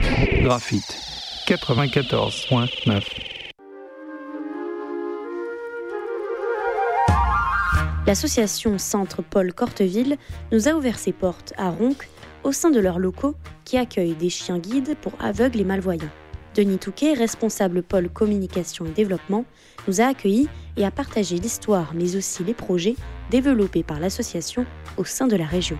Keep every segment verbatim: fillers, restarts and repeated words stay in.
Graphite quatre-vingt-quatorze point neuf. L'association Centre Paul Corteville nous a ouvert ses portes à Ronques au sein de leurs locaux qui accueillent des chiens guides pour aveugles et malvoyants. Denis Touquet, responsable pôle communication et développement, nous a accueillis et a partagé l'histoire mais aussi les projets développés par l'association au sein de la région.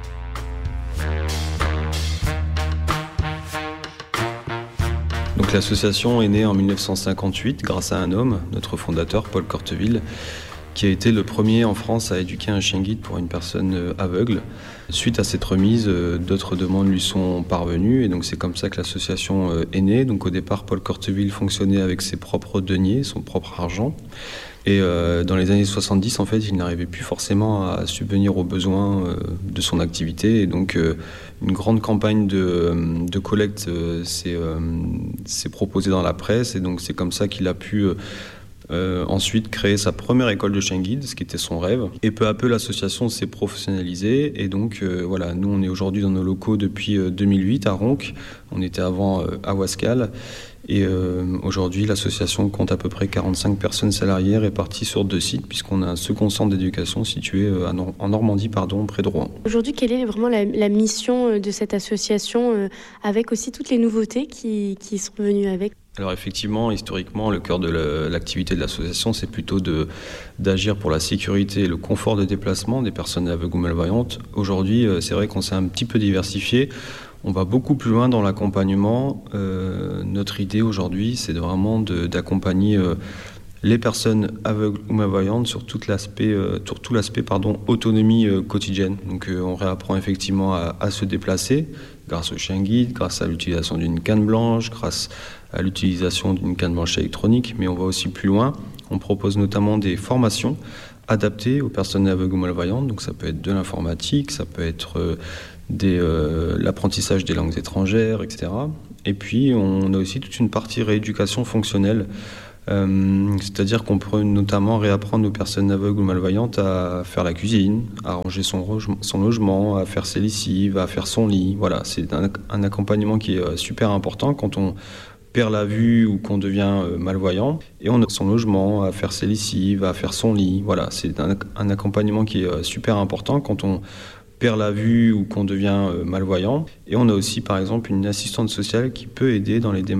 Donc l'association est née en dix-neuf cent cinquante-huit grâce à un homme, notre fondateur Paul Corteville, qui a été le premier en France à éduquer un chien guide pour une personne aveugle. Suite à cette remise, d'autres demandes lui sont parvenues et donc c'est comme ça que l'association est née. Donc au départ, Paul Corteville fonctionnait avec ses propres deniers, son propre argent. Et euh, dans les années soixante-dix, en fait, il n'arrivait plus forcément à subvenir aux besoins euh, de son activité. Et donc, euh, une grande campagne de, de collecte euh, s'est, euh, s'est proposée dans la presse. Et donc, c'est comme ça qu'il a pu euh, euh, ensuite créer sa première école de chien guide, ce qui était son rêve. Et peu à peu, l'association s'est professionnalisée. Et donc, euh, voilà, nous, on est aujourd'hui dans nos locaux depuis euh, deux mille huit à Ronques. On était avant euh, à Wascal. Et euh, aujourd'hui, l'association compte à peu près quarante-cinq personnes salariées réparties sur deux sites, puisqu'on a un second centre d'éducation situé euh, en Normandie, pardon, près de Rouen. Aujourd'hui, quelle est vraiment la, la mission de cette association, euh, avec aussi toutes les nouveautés qui, qui sont venues avec ? Alors effectivement, historiquement, le cœur de la, l'activité de l'association, c'est plutôt de, d'agir pour la sécurité et le confort de déplacement des personnes aveugles ou malvoyantes. Aujourd'hui, euh, c'est vrai qu'on s'est un petit peu diversifié. On va beaucoup plus loin dans l'accompagnement. Euh, notre idée aujourd'hui, c'est de vraiment de, d'accompagner euh, les personnes aveugles ou malvoyantes sur tout l'aspect, euh, sur tout l'aspect pardon, autonomie euh, quotidienne. Donc euh, on réapprend effectivement à, à se déplacer grâce au chien guide, grâce à l'utilisation d'une canne blanche, grâce à l'utilisation d'une canne blanche électronique, mais on va aussi plus loin. On propose notamment des formations adaptées aux personnes aveugles ou malvoyantes. Donc ça peut être de l'informatique, ça peut être euh, Des, euh, l'apprentissage des langues étrangères, et cetera. Et puis, on a aussi toute une partie rééducation fonctionnelle, euh, c'est-à-dire qu'on peut notamment réapprendre aux personnes aveugles ou malvoyantes à faire la cuisine, à ranger son, roge- son logement, à faire ses lessives, à faire son lit. Voilà, c'est un, un accompagnement qui est super important quand on perd la vue ou qu'on devient euh, malvoyant. Et on a son logement, à faire ses lessives, à faire son lit. Voilà, c'est un, un accompagnement qui est super important quand on perd la vue ou qu'on devient malvoyant. Et on a aussi, par exemple, une assistante sociale qui peut aider dans les démarches